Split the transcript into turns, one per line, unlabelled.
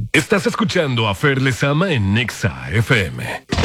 Estás escuchando a Fer Lezama en Nexa FM.